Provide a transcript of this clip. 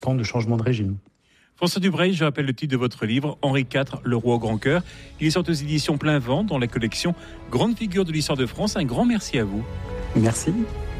temps de changement de régime. François Dubreuil, je rappelle le titre de votre livre, Henri IV, le roi au grand cœur. Il est sorti aux éditions Plein Vent dans la collection Grande figure de l'histoire de France. Un grand merci à vous. Merci.